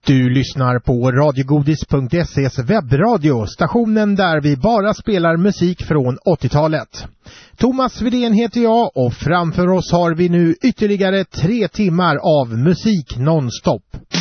Du lyssnar på radiogodis.se's webbradio, stationen där vi bara spelar musik från 80-talet. Thomas Widén heter jag och framför oss har vi nu ytterligare 3 timmar av musik nonstop.